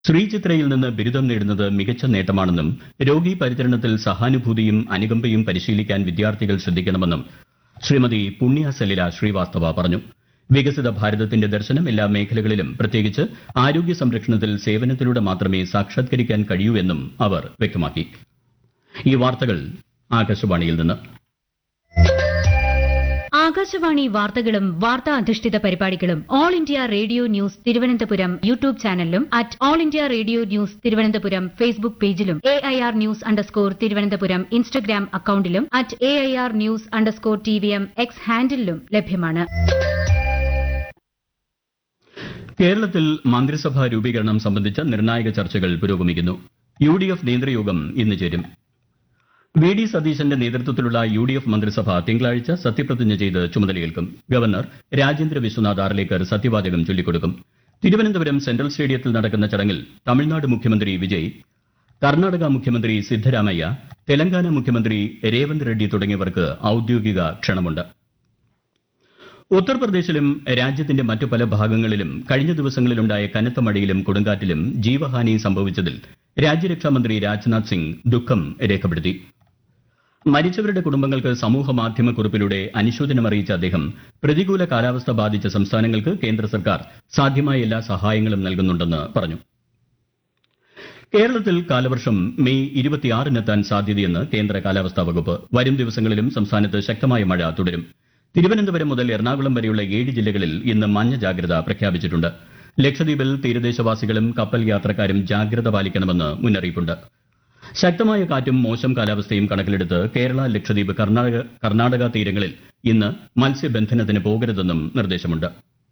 ശ്രീചിത്രയിൽ നിന്ന് ബിരുദം നേടുന്നത് മികച്ച നേട്ടമാണെന്നും രോഗി പരിചരണത്തിൽ സഹാനുഭൂതിയും അനുകമ്പയും പരിശീലിക്കാൻ വിദ്യാർത്ഥികൾ ശ്രദ്ധിക്കണമെന്നും ശ്രീമതി പുണ്യ സലില ശ്രീവാസ്തവ പറഞ്ഞു. വികസിത ഭാരതത്തിന്റെ ദർശനം എല്ലാ മേഖലകളിലും പ്രത്യേകിച്ച് ആരോഗ്യ സംരക്ഷണത്തിൽ സേവനത്തിലൂടെ മാത്രമേ സാക്ഷാത്കരിക്കാൻ കഴിയൂ എന്നും അവർ വ്യക്തമാക്കി. ഈ വാർത്തകൾ ആകാശവാണിയിൽ നിന്ന്. ആകാശവാണി വാർത്തകളും വാർത്താ അധിഷ്ഠിത പരിപാടികളും all India radio news Thiruvananthapuram YouTube ചാനലിലും at all India radio news Thiruvananthapuram Facebook പേജിലും AIR ന്യൂസ് _ ഇൻസ്റ്റഗ്രാം അക്കൌണ്ടിലും at AIR news _ TVM X ഹാൻഡിലും ലഭ്യമാണ്. കേരളത്തിൽ മന്ത്രിസഭാ രൂപീകരണം സംബന്ധിച്ച നിർണായക ചർച്ചകൾ പുരോഗമിക്കുന്നു. UDF നേതൃയോഗം ഇന്ന് ചേരും. VD സതീശന്റെ നേതൃത്വത്തിലുള്ള UDF മന്ത്രിസഭ തിങ്കളാഴ്ച സത്യപ്രതിജ്ഞ ചെയ്ത് ചുമതലയേൽക്കും. ഗവർണർ രാജേന്ദ്ര വിശ്വനാഥ് ആർലേക്കർ സത്യവാചകം ചൊല്ലിക്കൊടുക്കും. തിരുവനന്തപുരം സെൻട്രൽ സ്റ്റേഡിയത്തിൽ നടക്കുന്ന ചടങ്ങിൽ തമിഴ്നാട് മുഖ്യമന്ത്രി വിജയ്, കർണാടക മുഖ്യമന്ത്രി സിദ്ധരാമയ്യ, തെലങ്കാന മുഖ്യമന്ത്രി രേവന്ത് റെഡ്ഡി തുടങ്ങിയവർക്ക് ഔദ്യോഗിക ക്ഷണമുണ്ട്. ഉത്തർപ്രദേശിലും രാജ്യത്തിന്റെ മറ്റു പല ഭാഗങ്ങളിലും കഴിഞ്ഞ ദിവസങ്ങളിലുണ്ടായ കനത്ത മഴയിലും കൊടുങ്കാറ്റിലും ജീവഹാനി സംഭവിച്ചതിൽ രാജ്യരക്ഷാമന്ത്രി രാജ്നാഥ് സിംഗ് ദുഃഖം രേഖപ്പെടുത്തി. മരിച്ചവരുടെ കുടുംബങ്ങൾക്ക് സമൂഹമാധ്യമക്കുറിപ്പിലൂടെ അനുശോചനമറിയിച്ച അദ്ദേഹം പ്രതികൂല കാലാവസ്ഥ ബാധിച്ച സംസ്ഥാനങ്ങൾക്ക് കേന്ദ്ര സർക്കാർ സാധ്യമായ എല്ലാ സഹായങ്ങളും നൽകുന്നുണ്ടെന്ന് പറഞ്ഞു. കേരളത്തിൽ കാലവർഷം മെയ് 26-നെത്താൻ സാധ്യതയെന്ന് കേന്ദ്ര കാലാവസ്ഥാ വകുപ്പ്. വരും ദിവസങ്ങളിലും സംസ്ഥാനത്ത് ശക്തമായ മഴ തുടരും. തിരുവനന്തപുരം മുതൽ എറണാകുളം വരെയുള്ള 7 ജില്ലകളിൽ ഇന്ന് മഞ്ഞ ജാഗ്രത പ്രഖ്യാപിച്ചിട്ടുണ്ട്. ലക്ഷദ്വീപിൽ തീരദേശവാസികളും കപ്പൽ യാത്രക്കാരും ജാഗ്രത പാലിക്കണമെന്ന് മുന്നറിയിപ്പുണ്ട്. ശക്തമായ കാറ്റും മോശം കാലാവസ്ഥയും കണക്കിലെടുത്ത് കേരള, ലക്ഷദ്വീപ്, കർണാടക തീരങ്ങളിൽ ഇന്ന് മത്സ്യബന്ധനത്തിന് പോകരുതെന്നും നിർദ്ദേശമുണ്ട്.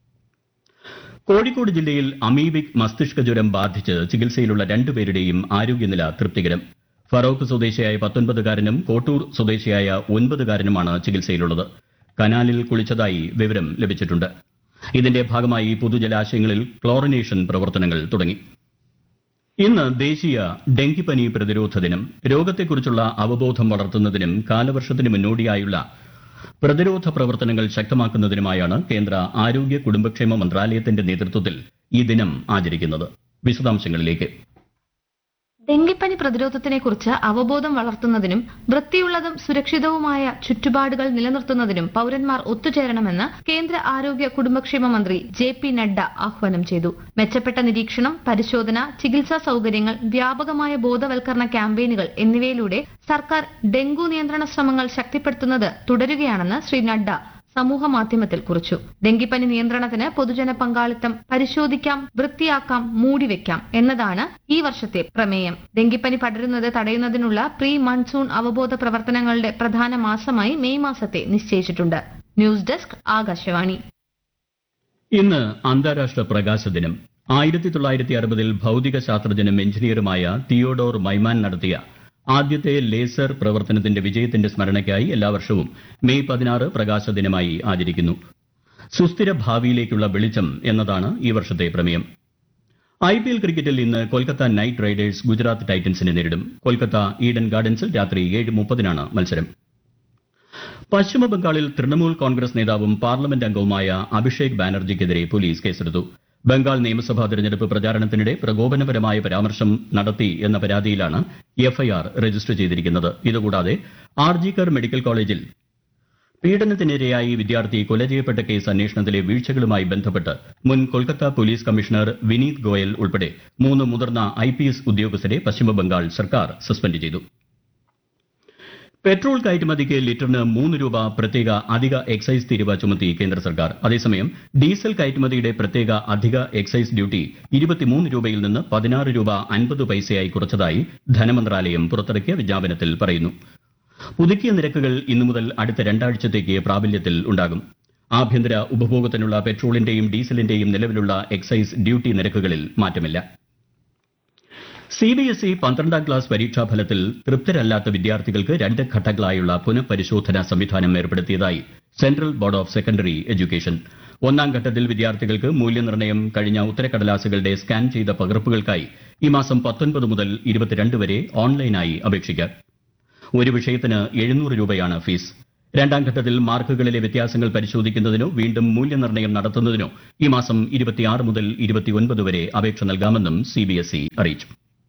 കോഴിക്കോട് ജില്ലയിൽ അമീബിക് മസ്തിഷ്ക ജ്വരം ബാധിച്ച് ചികിത്സയിലുള്ള 2 പേരുടെയും ആരോഗ്യനില തൃപ്തികരം. ഫറോക്ക് സ്വദേശിയായ 19-കാരനും കോട്ടൂർ സ്വദേശിയായ 9-കാരനുമാണ് ചികിത്സയിലുള്ളത്. കനാലിൽ കുളിച്ചതായി വിവരം ലഭിച്ചിട്ടുണ്ട്. ഇതിന്റെ ഭാഗമായി പൊതുജലാശയങ്ങളിൽ ക്ലോറിനേഷൻ പ്രവർത്തനങ്ങൾ തുടങ്ങി. ഇന്ന് ദേശീയ ഡെങ്കിപ്പനി പ്രതിരോധ ദിനം. രോഗത്തെക്കുറിച്ചുള്ള അവബോധം വളർത്തുന്നതിനും കാലവർഷത്തിന് മുന്നോടിയായുള്ള പ്രതിരോധ പ്രവർത്തനങ്ങൾ ശക്തമാക്കുന്നതിനുമായാണ് കേന്ദ്ര ആരോഗ്യ കുടുംബക്ഷേമ മന്ത്രാലയത്തിന്റെ നേതൃത്വത്തിൽ ഈ ദിനം ആചരിക്കുന്നത്. വിശദാംശങ്ങളിലേക്ക്. ഡെങ്കിപ്പനി പ്രതിരോധത്തിനെക്കുറിച്ച് അവബോധം വളർത്തുന്നതിനും വൃത്തിയുള്ളതും സുരക്ഷിതവുമായ ചുറ്റുപാടുകൾ നിലനിർത്തുന്നതിനും പൌരന്മാർ ഒത്തുചേരണമെന്ന് കേന്ദ്ര ആരോഗ്യ കുടുംബക്ഷേമ മന്ത്രി JP നഡ്ഡ ആഹ്വാനം ചെയ്തു. മെച്ചപ്പെട്ട നിരീക്ഷണം, പരിശോധന, ചികിത്സാ സൌകര്യങ്ങൾ, വ്യാപകമായ ബോധവൽക്കരണ ക്യാമ്പയിനുകൾ എന്നിവയിലൂടെ സർക്കാർ ഡെങ്കു നിയന്ത്രണ ശ്രമങ്ങൾ ശക്തിപ്പെടുത്തുന്നത് തുടരുകയാണെന്ന് ശ്രീ നഡ്ഡ സമൂഹ മാധ്യമത്തിൽ കുറിച്ചു. ഡെങ്കിപ്പനി നിയന്ത്രണത്തിന് പൊതുജന പങ്കാളിത്തം പരിശോധിക്കാം, വൃത്തിയാക്കാം, മൂടിവെക്കാം എന്നതാണ് ഈ വർഷത്തെ പ്രമേയം. ഡെങ്കിപ്പനി പടരുന്നത് തടയുന്നതിനുള്ള പ്രീ മൺസൂൺ അവബോധ പ്രവർത്തനങ്ങളുടെ പ്രധാന മാസമായി മെയ് മാസത്തെ നിശ്ചയിച്ചിട്ടുണ്ട്. News desk, Akashvani. ഇന്ന് അന്താരാഷ്ട്ര പ്രകാശ ദിനം. 1960-ൽ ഭൌതിക ശാസ്ത്രജ്ഞനും എഞ്ചിനീയറുമായ തിയോഡോർ മൈമാൻ നടത്തിയ ആദ്യത്തെ ലേസർ പ്രവർത്തനത്തിന്റെ വിജയത്തിന്റെ സ്മരണയ്ക്കായി എല്ലാ വർഷവും മെയ് 16 പ്രകാശ ദിനമായി ആചരിക്കുന്നു. സുസ്ഥിര ഭാവിയിലേക്കുള്ള വെളിച്ചം എന്നതാണ് ഈ വർഷത്തെ പ്രമേയം. IPL ക്രിക്കറ്റിൽ ഇന്ന് കൊൽക്കത്ത നൈറ്റ് റൈഡേഴ്സ് ഗുജറാത്ത് ടൈറ്റൻസിനെ നേരിടും. കൊൽക്കത്ത ഈഡൻ ഗാർഡൻസിൽ രാത്രി 7:30-നാണ് മത്സരം. പശ്ചിമബംഗാളിൽ തൃണമൂൽ കോൺഗ്രസ് നേതാവും പാർലമെന്റ് അംഗവുമായ അഭിഷേക് ബാനർജിക്കെതിരെ പോലീസ് കേസെടുത്തു. ബംഗാൾ നിയമസഭാ തെരഞ്ഞെടുപ്പ് പ്രചാരണത്തിനിടെ പ്രകോപനപരമായ പരാമർശം നടത്തി എന്ന പരാതിയിലാണ് FIR രജിസ്റ്റർ ചെയ്തിരിക്കുന്നത്. ഇതുകൂടാതെ ആർജിക്കർ മെഡിക്കൽ കോളേജിൽ പീഡനത്തിനിരയായി വിദ്യാർത്ഥി കൊല ചെയ്യപ്പെട്ട കേസ് അന്വേഷണത്തിലെ വീഴ്ചകളുമായി ബന്ധപ്പെട്ട് മുൻ കൊൽക്കത്ത പോലീസ് കമ്മീഷണർ വിനീത് ഗോയൽ ഉൾപ്പെടെ 3 മുതിർന്ന IPS ഉദ്യോഗസ്ഥരെ പശ്ചിമബംഗാൾ സർക്കാർ സസ്പെൻഡ് ചെയ്തു. പെട്രോൾ കയറ്റുമതിക്ക് ലിറ്ററിന് 3 രൂപ പ്രത്യേക അധിക എക്സൈസ് തീരുവ ചുമത്തി കേന്ദ്ര സർക്കാർ. അതേസമയം ഡീസൽ കയറ്റുമതിയുടെ പ്രത്യേക അധിക എക്സൈസ് ഡ്യൂട്ടി 23 രൂപയിൽ നിന്ന് 16 രൂപ 50 പൈസയായി കുറച്ചതായി ധനമന്ത്രാലയം പുറത്തിറക്കിയ വിജ്ഞാപനത്തിൽ പറയുന്നു. പുതുക്കിയ നിരക്കുകൾ ഇന്നു മുതൽ അടുത്ത 2 ആഴ്ചത്തേക്ക് പ്രാബല്യത്തിൽ ഉണ്ടാകും. ആഭ്യന്തര ഉപഭോഗത്തിനുള്ള പെട്രോളിന്റെയും ഡീസലിന്റെയും നിലവിലുള്ള എക്സൈസ് ഡ്യൂട്ടി നിരക്കുകളിൽ മാറ്റമില്ല. CBSE 12ാം ക്ലാസ് പരീക്ഷാഫലത്തിൽ തൃപ്തരല്ലാത്ത വിദ്യാർത്ഥികൾക്ക് 2 ഘട്ടങ്ങളായുള്ള പുനഃപരിശോധനാ സംവിധാനം ഏർപ്പെടുത്തിയതായി central board of secondary education. 1ാം ഘട്ടത്തിൽ വിദ്യാർത്ഥികൾക്ക് മൂല്യനിർണ്ണയം കഴിഞ്ഞ ഉത്തരക്കടലാസുകളുടെ സ്കാൻ ചെയ്ത പകർപ്പുകൾക്കായി ഈ മാസം 19 മുതൽ 22 വരെ ഓൺലൈനായി അപേക്ഷിക്കാം. ഒരു വിഷയത്തിന് 700 രൂപയാണ് ഫീസ്. രണ്ടാം ഘട്ടത്തിൽ മാർക്കുകളിലെ വ്യത്യാസങ്ങൾ പരിശോധിക്കുന്നതിനോ വീണ്ടും മൂല്യനിർണ്ണയം നടത്തുന്നതിനോ ഈ മാസം 26 മുതൽ 29 വരെ അപേക്ഷ നൽകാമെന്നും CBSE അറിയിച്ചു.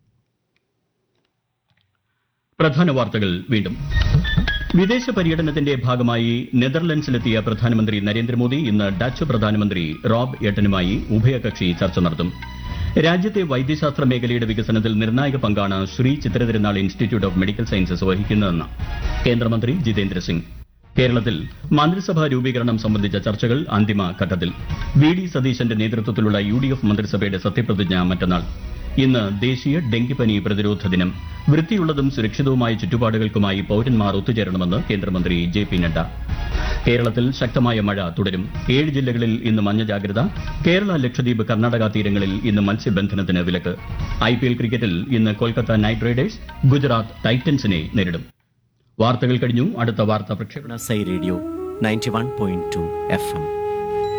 പ്രധാന വാർത്തകൾ വീണ്ടും. വിദേശ പര്യടനത്തിന്റെ ഭാഗമായി നെതർലൻഡ്സിലെത്തിയ പ്രധാനമന്ത്രി നരേന്ദ്രമോദി ഇന്ന് ഡച്ച് പ്രധാനമന്ത്രി റോബ് എട്ടനുമായി ഉഭയകക്ഷി ചർച്ച നടത്തും. രാജ്യത്തെ വൈദ്യശാസ്ത്ര മേഖലയുടെ വികസനത്തിൽ നിർണായക പങ്കാണ് Shri Chitra Thirunal institute of medical sciences വഹിക്കുന്നതെന്ന് കേന്ദ്രമന്ത്രി ജിതേന്ദ്ര സിംഗ്. കേരളത്തിൽ മന്ത്രിസഭാ രൂപീകരണം സംബന്ധിച്ച ചർച്ചകൾ അന്തിമഘട്ടത്തിൽ. വി.ഡി. സതീശന്റെ നേതൃത്വത്തിലുള്ള UDF മന്ത്രിസഭയുടെ സത്യപ്രതിജ്ഞ മറ്റന്നാൾ. ഇന്ന് ദേശീയ ഡെങ്കിപ്പനി പ്രതിരോധ ദിനം. വൃത്തിയുള്ളതും സുരക്ഷിതവുമായ ചുറ്റുപാടുകൾക്കുമായി പൌരന്മാർ ഒത്തുചേരണമെന്ന് കേന്ദ്രമന്ത്രി JP നഡ്ഡ. കേരളത്തിൽ ശക്തമായ മഴ തുടരും. 7 ജില്ലകളിൽ ഇന്ന് മഞ്ഞ ജാഗ്രത. കേരള, ലക്ഷദ്വീപ്, കർണാടക തീരങ്ങളിൽ ഇന്ന് മത്സ്യബന്ധനത്തിന് വിലക്ക്. IPL ക്രിക്കറ്റിൽ ഇന്ന് കൊൽക്കത്ത നൈറ്റ് റൈഡേഴ്സ് ഗുജറാത്ത് ടൈറ്റൻസിനെ നേരിടും. വാർത്തകൾ കഴിഞ്ഞു. അടുത്ത വാർത്താ പ്രക്ഷേപണം റേഡിയോ 91.2 FM.